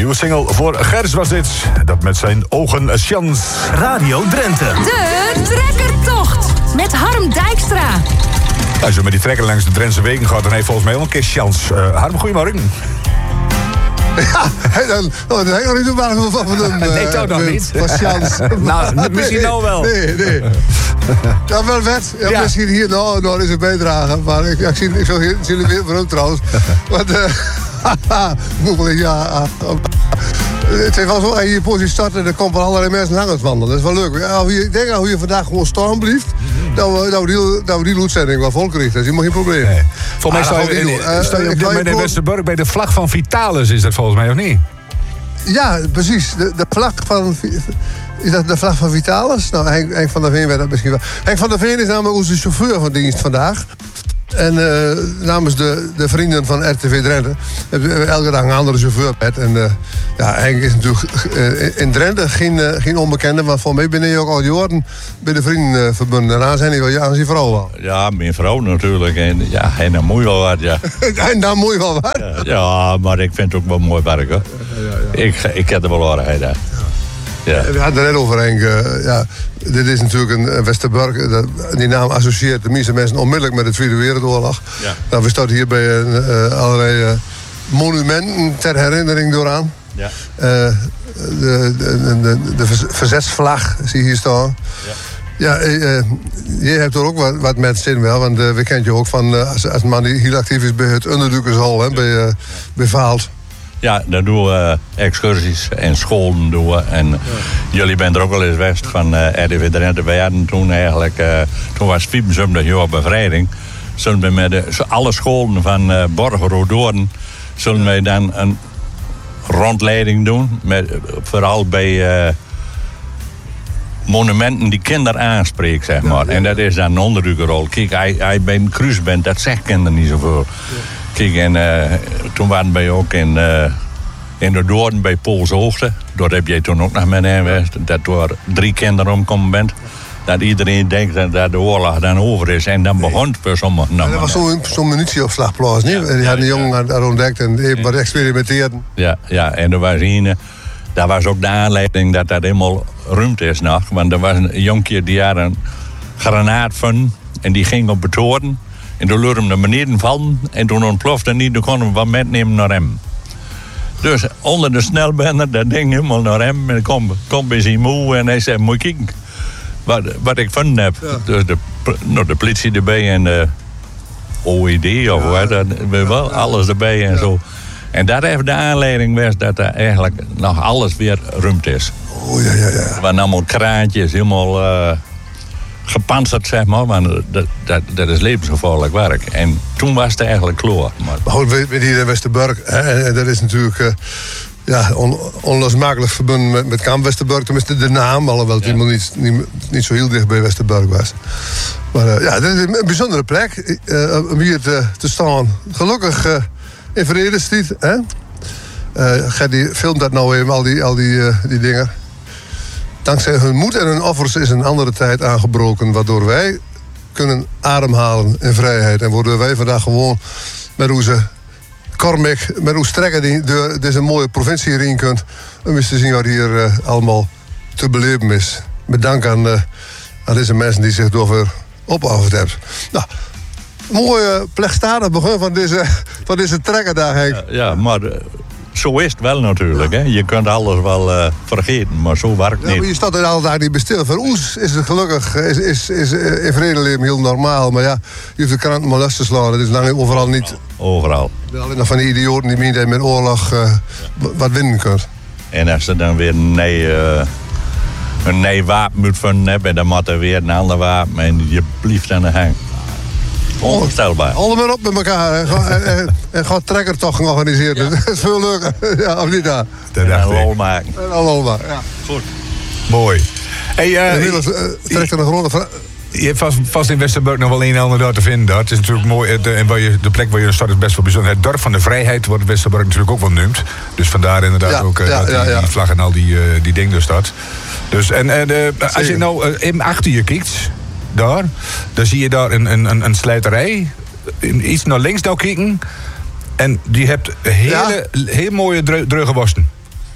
nieuwe single voor Gers was dit. Dat met zijn ogen Sjans. Radio Drenthe. De Trekkertocht met Harm Dijkstra. Als je met die trekker langs de Drentse wegen gaat, dan heeft volgens mij wel een keer Sjans. Harm, goeiemorgen. Ja, dat is nog niet zo waar van hem. Nee, toch nog niet. Van Sjans. Nou, misschien nou wel. Nee. Ja, wel vet. Ja. Misschien hier nog is het bijdragen. Maar ik zie het weer voor hem trouwens. Want, het is wel zo, als je je positie start en er komen van allerlei mensen langs wandelen. Dat is wel leuk. Ja, ik denk dat je vandaag gewoon storm blijft, dat we die uitzending wel vol krijgen. Dat is helemaal geen probleem. Nee. Volgens mij sta je op dit moment in Westerbork bij de vlag van Vitalis, is dat volgens mij, of niet? Ja, precies. De vlag van... Is dat de vlag van Vitalis? Nou, Henk van der Veen weet dat misschien wel. Henk van der Veen is namelijk onze chauffeur van dienst vandaag. En namens de vrienden van RTV Drenthe hebben we elke dag een andere chauffeur met. En Henk is natuurlijk in Drenthe geen onbekende, maar voor mij ben je ook al jaren bij de vrienden verbonden. En dan zijn die wel aan zijn vrouw wel. Ja, mijn vrouw natuurlijk. En ja, en dan moet je wel wat, ja. En dan moet je wel wat? Ja, maar ik vind het ook wel mooi werk, hoor. Ja. Ik heb er wel waarheid uit. Ja. We hadden er net over, Henk. Dit is natuurlijk een Westerbork. Die naam associeert de meeste mensen onmiddellijk met de Tweede Wereldoorlog. Ja. Nou, we staan hier bij allerlei monumenten ter herinnering dooraan. Ja. De verzetsvlag zie je hier staan. Ja. Je hebt er ook wat met zin wel, want we kennen je ook van als een man die heel actief is bij het Onderduikershal, bij Vaalt. Ja, dan doen we excursies en scholen doen we. En jullie bent er ook wel eens geweest van RTV Drenthe. Wij hadden toen eigenlijk, toen was 75 jaar bevrijding. Zullen we met alle scholen van Borger-Rodoorn, zullen wij dan een rondleiding doen. Vooral bij monumenten die kinderen aanspreken, zeg maar. Ja. En dat is dan een onderdrukerrol. Kijk, hij bij een cruise bent, dat zegt kinderen niet zoveel. Kijk, en toen waren wij ook in de Doorn bij Poolse Hoogte. Daar heb jij toen ook nog mee geweest. Dat er 3 kinderen omgekomen bent. Dat iedereen denkt dat de oorlog dan over is. En dan begon het voor sommigen. Ja, dat was zo'n munitieopslagplaats, niet? En die hadden de jongen daar ontdekt en even wat experimenteerden. Ja, en er was een... Dat was ook de aanleiding dat helemaal ruimte is nog. Want er was een jonkje die had een granaat van. En die ging op het toren. En toen liet hem naar beneden vallen. En toen ontplofte hij niet. Toen kon hem wat metnemen naar hem. Dus onder de snelbender, dat ding helemaal naar hem. En kom bij zijn moe. En hij zei, moet je kijken wat ik gevonden heb. Ja. Dus de politie erbij en de OED of wat. Wel, alles erbij en zo. En dat heeft de aanleiding geweest dat er eigenlijk nog alles weer ruimte is. Oh ja. Er waren allemaal kraantjes, helemaal gepantserd, zeg maar. Want dat is levensgevaarlijk werk. En toen was het eigenlijk klaar. Maar goed, we zijn hier in Westerbork. En dat is natuurlijk onlosmakelijk verbonden met Kamp Westerbork. Tenminste de naam, alhoewel het helemaal niet zo heel dicht bij Westerbork was. Maar dit is een bijzondere plek om hier te staan. Gelukkig... in vredestijd, hè? Gerdy filmt dat nou even, al die dingen. Dankzij hun moed en hun offers is een andere tijd aangebroken, waardoor wij kunnen ademhalen in vrijheid. En waardoor wij vandaag gewoon met onze kormik, met onze strekker die door deze mooie provincie heen kunt, om eens te zien wat hier allemaal te beleven is. Met dank aan deze mensen die zich daarvoor opofferd hebben. Nou, mooie plechtstadig begin van deze trekkerdag, Henk. Ja, maar zo is het wel natuurlijk. Hè? Je kunt alles wel vergeten, maar zo werkt het niet. Maar je staat er altijd niet bij stil. Voor ons is het gelukkig is in vredeleven heel normaal. Maar ja, je hoeft de kranten maar los te slaan. Dat is lang overal niet. Overal. Alleen nog van die idioten die meteen met oorlog wat winnen kunt. En als er dan weer een nee wapen moet vinden hebben, dan moet er weer een ander wapen en je blijft aan de hang. Onvoorstelbaar. Allemaal op met elkaar en gewoon trekkertochten organiseren. Dat is veel leuker. Ja, of niet daar? En lol maken. Ja. Goed. Mooi. Hey, inmiddels trekt er een grote vraag. Je hebt vast in Westerbork nog wel een en ander daar te vinden. Het is natuurlijk mooi. De plek waar je start is best wel bijzonder. Het dorp van de vrijheid wordt Westerbork natuurlijk ook wel genoemd. Dus vandaar inderdaad ook die vlag en al die dingen er staat. Dus, als je nou even achter je kijkt, dan zie je daar een slijterij. Iets naar links nou kijken. En die hebt heel mooie dreugewassen.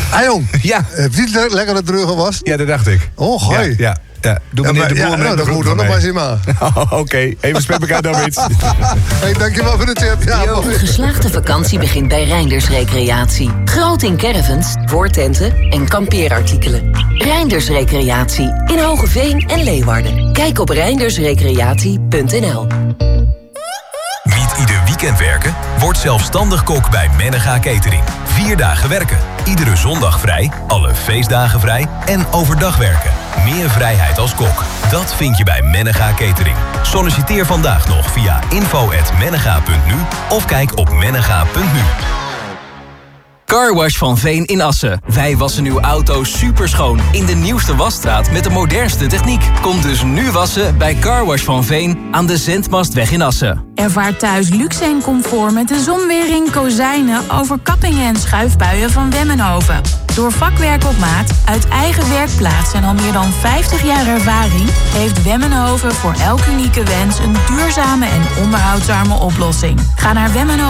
Jong. Ja. Heb je niet lekker dat dreugen was? Ja, dat dacht ik. Oh, gooi. Ja. Doe meneer de Boer met dat moet ook nog maar eens maar. Oké, even spelen elkaar dan iets. Hey, dankjewel voor de tip. Ja, Een geslaagde vakantie begint bij Reinders Recreatie. Groot in caravans, voortenten en kampeerartikelen. Reinders Recreatie in Hogeveen en Leeuwarden. Kijk op reindersrecreatie.nl. Niet ieder weekend werken? Word zelfstandig kok bij Mennega Catering. 4 dagen werken, iedere zondag vrij, alle feestdagen vrij en overdag werken. Meer vrijheid als kok. Dat vind je bij Mennega Catering. Solliciteer vandaag nog via info@mennega.nu of kijk op mennega.nu. Carwash van Veen in Assen. Wij wassen uw auto superschoon in de nieuwste wasstraat met de modernste techniek. Kom dus nu wassen bij Carwash van Veen aan de Zendmastweg in Assen. Ervaar thuis luxe en comfort met de zonwering, kozijnen, overkappingen en schuifbuien van Wemmenhoven. Door vakwerk op maat, uit eigen werkplaats en al meer dan 50 jaar ervaring heeft Wemmenhoven voor elk unieke wens een duurzame en onderhoudsarme oplossing. Ga naar Wemmenhoven.